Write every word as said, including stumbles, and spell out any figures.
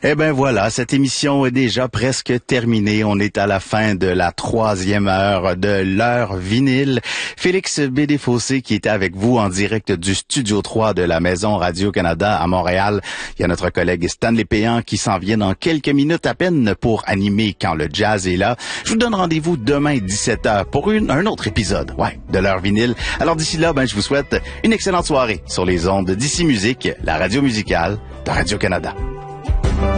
Eh ben voilà, cette émission est déjà presque terminée. On est à la fin de la troisième heure de l'heure vinyle. Félix Bédé-Fossé qui était avec vous en direct du Studio trois de la Maison Radio-Canada à Montréal. Il y a notre collègue Stanley Péan qui s'en vient dans quelques minutes à peine pour animer Quand le jazz est là. Je vous donne rendez-vous demain dix-sept heures pour une, un autre épisode, ouais, de l'heure vinyle. Alors d'ici là, ben je vous souhaite une excellente soirée sur les ondes d'Ici Musique, la radio musicale de Radio-Canada.